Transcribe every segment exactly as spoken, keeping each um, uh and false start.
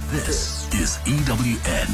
This is E W N.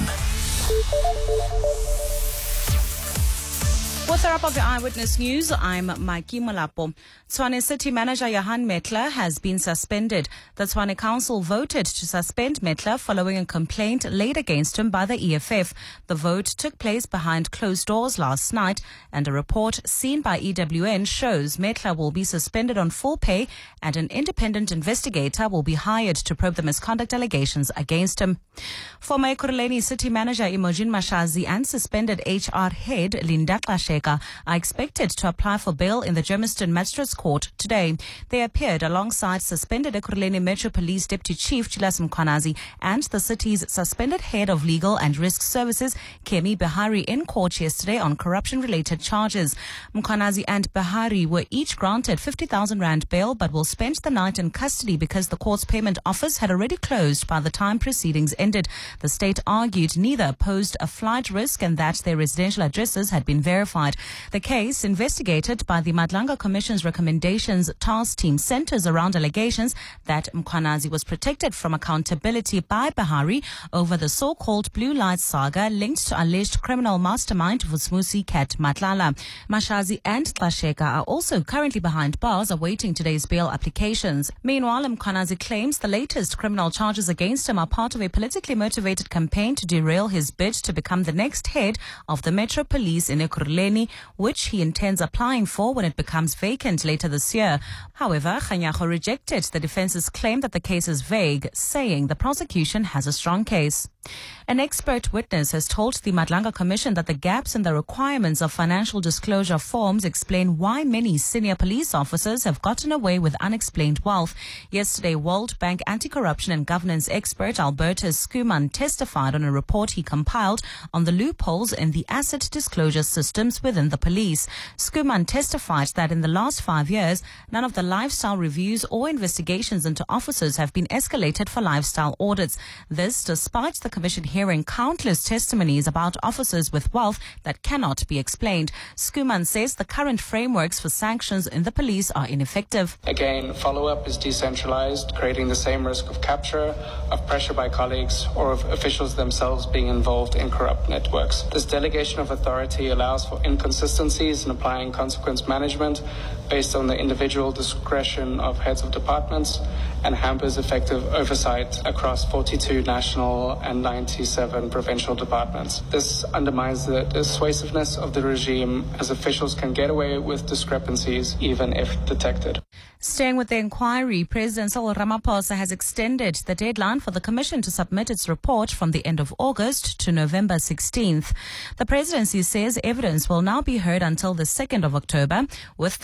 With a wrap of the Eyewitness News, I'm Maiki Molapo. Tshwane City Manager Johan Metler has been suspended. The Tshwane Council voted to suspend Metler following a complaint laid against him by the E F F. The vote took place behind closed doors last night, and a report seen by E W N shows Metler will be suspended on full pay and an independent investigator will be hired to probe the misconduct allegations against him. Former Ekurhuleni City Manager Imogen Mashazi and suspended H R head Linda Xasheka are expected to apply for bail in the Germiston Magistrates Court today. They appeared alongside suspended Ekurhuleni Metro Police Deputy Chief Chilas Mkhwanazi and the city's suspended head of legal and risk services Kemi Behari in court yesterday on corruption-related charges. Mkhwanazi and Behari were each granted fifty thousand rand bail but will spend the night in custody because the court's payment office had already closed by the time proceedings ended. The state argued neither posed a flight risk and that their residential addresses had been verified. The case, investigated by the Madlanga Commission's recommendations task team, centers around allegations that Mkhwanazi was protected from accountability by Behari over the so-called Blue Light saga linked to alleged criminal mastermind Vusimuzi Cat Matlala. Mashazi and Xasheka are also currently behind bars awaiting today's bail applications. Meanwhile, Mkhwanazi claims the latest criminal charges against him are part of a politically motivated campaign to derail his bid to become the next head of the Metro Police in Ekurhuleni, which he intends applying for when it becomes vacant later this year. However, Kganyago rejected the defense's claim that the case is vague, saying the prosecution has a strong case. An expert witness has told the Madlanga Commission that the gaps in the requirements of financial disclosure forms explain why many senior police officers have gotten away with unexplained wealth. Yesterday, World Bank anti-corruption and governance expert Albertus Skuman testified on a report he compiled on the loopholes in the asset disclosure systems within the police. Skuman testified that in the last five years, none of the lifestyle reviews or investigations into officers have been escalated for lifestyle audits. This despite the Commission hearing countless testimonies about officers with wealth that cannot be explained. Skuman says the current frameworks for sanctions in the police are ineffective. Again, follow-up is decentralized, creating the same risk of capture, of pressure by colleagues, or of officials themselves being involved in corrupt networks. This delegation of authority allows for inconsistencies in applying consequence management based on the individual discretion of heads of departments and hampers effective oversight across forty-two national and ninety-seven provincial departments. This undermines the dissuasiveness of the regime as officials can get away with discrepancies even if detected. Staying with the inquiry, President Cyril Ramaphosa has extended the deadline for the Commission to submit its report from the end of August to November sixteenth. The presidency says evidence will now be heard until the second of October, with